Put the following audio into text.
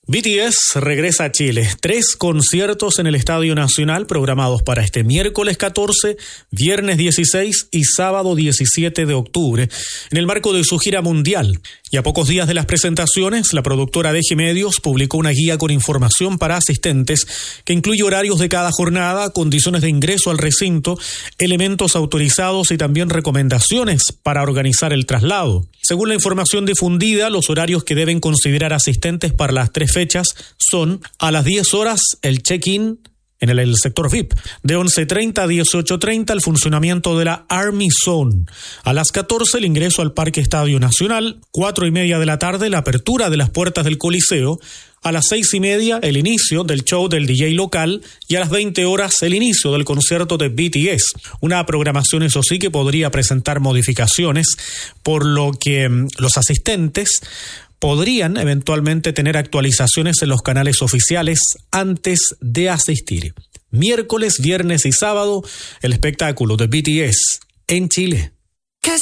BTS regresa a Chile. 3 conciertos en el Estadio Nacional programados para este miércoles 14, viernes 16 y sábado 17 de octubre, en el marco de su gira mundial. Y a pocos días de las presentaciones, la productora DG Medios publicó una guía con información para asistentes que incluye horarios de cada jornada, condiciones de ingreso al recinto, elementos autorizados y también recomendaciones para organizar el traslado. Según la información difundida, los horarios que deben considerar asistentes para las 3 fechas son: a las 10 horas el check-in en el sector VIP, de 11:30 a 18:30 el funcionamiento de la Army Zone, a las 14 el ingreso al Parque Estadio Nacional, 4:30 de la tarde la apertura de las puertas del Coliseo, a las 6:30 el inicio del show del DJ local y a las 20 horas el inicio del concierto de BTS. Una programación, eso sí, que podría presentar modificaciones, por lo que los asistentes podrían eventualmente tener actualizaciones en los canales oficiales antes de asistir. Miércoles, viernes y sábado, el espectáculo de BTS en Chile.